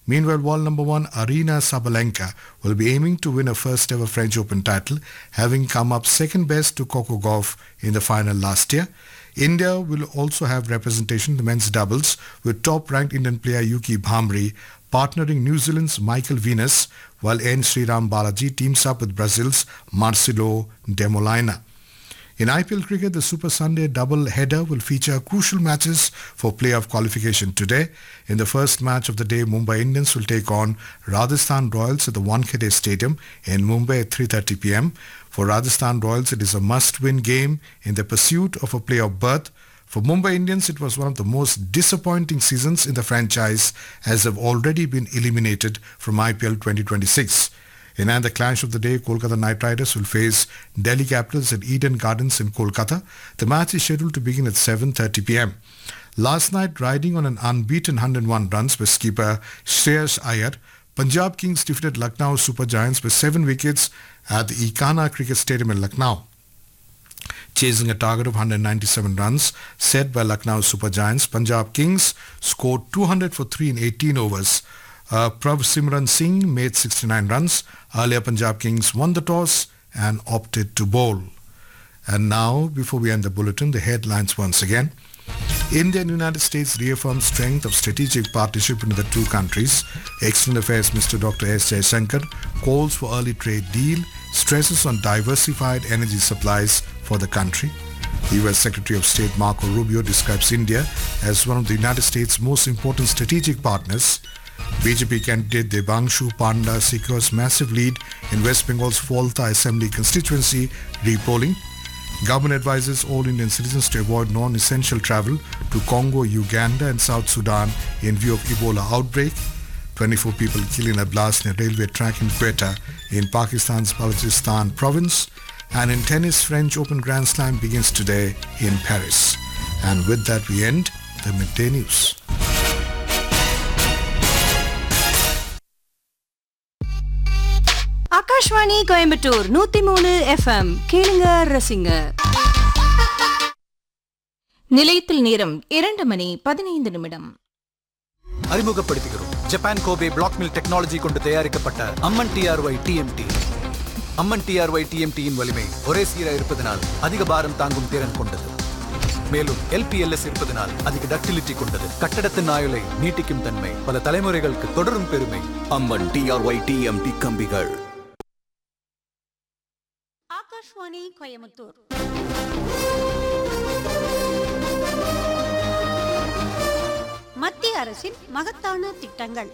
Meanwhile, world number one Arina Sabalenka will be aiming to win her first ever French Open title, having come up second best to Coco Gauff in the final last year. India will also have representation in the men's doubles with top-ranked Indian player Yuki Bhamri partnering New Zealand's Michael Venus, while N. Sriram Balaji teams up with Brazil's Marcelo de Molina. In IPL cricket, the Super Sunday double header will feature crucial matches for playoff qualification today. In the first match of the day, Mumbai Indians will take on Rajasthan Royals at the Wankhede Stadium in Mumbai at 3:30 p.m. For Rajasthan Royals, it is a must-win game in the pursuit of a playoff berth. For Mumbai Indians, it was one of the most disappointing seasons in the franchise as they've already been eliminated from IPL 2026. In the clash of the day, Kolkata Knight Riders will face Delhi Capitals at Eden Gardens in Kolkata. The match is scheduled to begin at 7:30 p.m. Last night, riding on an unbeaten 101 runs by skipper Shreyas Iyer, Punjab Kings defeated Lucknow Super Giants by 7 wickets at the Ikana Cricket Stadium in Lucknow. Chasing a target of 197 runs set by Lucknow Super Giants, Punjab Kings scored 200 for 3 in 18 overs. Prav Simran Singh made 69 runs. Earlier, Punjab Kings won the toss and opted to bowl. And now, before we end the bulletin, the headlines once again. India and United States reaffirm strength of strategic partnership between the two countries. External Affairs Minister Dr. S. Jaishankar calls for early trade deal, stresses on diversified energy supplies for the country. The U.S. Secretary of State Marco Rubio describes India as one of the United States' most important strategic partners. BJP candidate Debangshu Panda secures massive lead in West Bengal's Falta Assembly constituency repolling. Government advises all Indian citizens to avoid non-essential travel to Congo, Uganda and South Sudan in view of Ebola outbreak. 24 people killed in a blast near a railway track in Quetta in Pakistan's Balochistan province. And in tennis, French Open Grand Slam begins today in Paris. And with that, we end the midday news. Akashvani Coimbatore 103 FM கேளுங்க ரசிங்க. நிலையத்தில் நேரம் 2:15 அறிமுகப்படுத்துகிறோம். Japan Kobe black mill technology கொண்டு தயாரிக்கப்பட்ட அம்மன் TRY TMT. அம்மன் TRY டிஎம்டியின் வலிமை ஒரே சீராக இருப்பதனால் அதிக பாரம் தாங்கும் திறன் கொண்டது. மேலும் எல்பிஎல்எஸ் இருப்பதனால் அதிக டக்டிலிட்டி கொண்டது. கட்டடத்தின் ஆயுளை நீட்டிக்கும் தன்மை, பல தலைமுறைகளுக்கு தொடரும் பெருமை. அம்மன் டிஆர்ஒய் டிஎம்டி கம்பிகள். ஆகாஷ்வாணி கோயம்புத்தூர். மத்திய அரசின் மகத்தான திட்டங்கள்.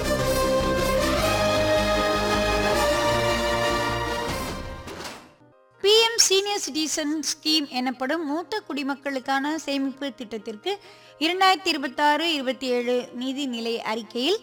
PM சீனியர் சிட்டிசன் ஸ்கீம் எனப்படும் மூத்த குடிமக்களுக்கான சேமிப்பு திட்டத்திற்கு 2026-27 நிதிநிலை அறிக்கையில்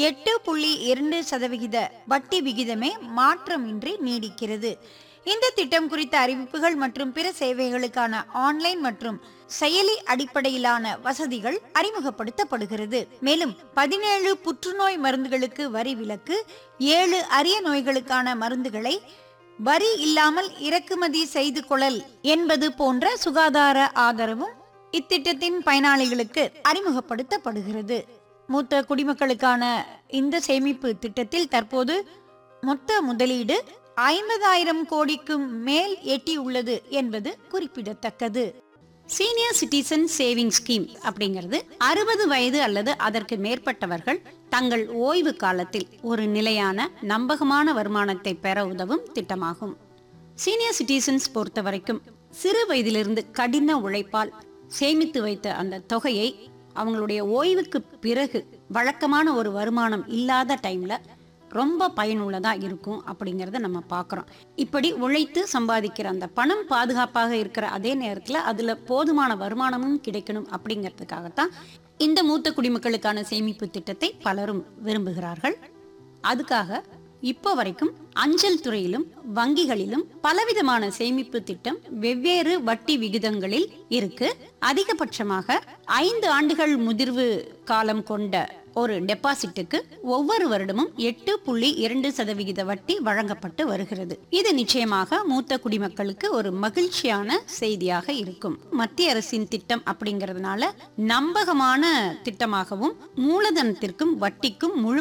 8.2% வட்டி விகிதமே மாற்றமின்றி நீடிக்கிறது. இந்த திட்டம் குறித்த அறிவிப்புகள் மற்றும் பிற சேவைகளுக்கான ஆன்லைன் மற்றும் செயலி அடிப்படையிலான வசதிகள் அறிமுகப்படுத்தப்படுகிறது. மேலும் 17 புற்றுநோய் மருந்துகளுக்கு வரி விலக்கு, 7 அரிய நோய்களுக்கான மருந்துகளை வரி இல்லாமல் இறக்குமதி செய்து கொள்ளல் என்பது போன்ற சுகாதார ஆதரவும் இத்திட்டத்தின் பயனாளிகளுக்கு அறிமுகப்படுத்தப்படுகிறது. மூத்த குடிமக்களுக்கான இந்த சேமிப்பு திட்டத்தில் தற்போது மொத்த முதலீடு 50,000 கோடிக்கு மேல் எட்டியுள்ளது என்பது குறிப்பிடத்தக்கது. சீனியர் சிட்டிசன் சேவிங் ஸ்கீம் அப்படிங்கிறது 60 வயது அல்லது அதற்கு மேற்பட்டவர்கள் தங்கள் ஓய்வு காலத்தில் ஒரு நிலையான நம்பகமான வருமானத்தை பெற உதவும் திட்டமாகும். சீனியர் சிட்டிசன்ஸ் பொறுத்த வரைக்கும் சிறு வயதிலிருந்து கடின உழைப்பால் சேமித்து வைத்த அந்த தொகையை அவங்களுடைய ஓய்வுக்கு பிறகு வழக்கமான ஒரு வருமானம் இல்லாத டைம்ல ரொம்ப பயனுள்ளதா இருக்கும் அப்படிங்கறத நம்ம பார்க்கிறோம். இப்படி உழைத்து சம்பாதிக்கிற அந்த பணம் பாதுகாப்பாக இருக்கிற அதே நேரத்துல அதுல போதுமான வருமானமும் கிடைக்கணும் அப்படிங்கிறதுக்காகத்தான் இந்த மூத்த குடிமக்களுக்கான சேமிப்பு திட்டத்தை பலரும் விரும்புகிறார்கள். அதுக்காக இப்போ வரைக்கும் அஞ்சல் துறையிலும் வங்கிகளிலும் பலவிதமான சேமிப்பு திட்டம் வெவ்வேறு வட்டி விகிதங்களில் இருக்கு. அதிகபட்சமாக 5 ஆண்டுகள் முதிர்வு காலம் கொண்ட ஒரு டெபாசிட்டுக்கு ஒவ்வொரு வருடமும் 8.2% வட்டி வழங்கப்பட்டு வருகிறது. இது நிச்சயமாக மூத்த குடிமக்களுக்கு ஒரு மகிழ்ச்சியான செய்தியாக இருக்கும். மத்திய அரசின் திட்டம் அப்படிங்கிறதுனால நம்பகமான திட்டமாகவும் மூலதனத்திற்கும் வட்டிக்கும் முழு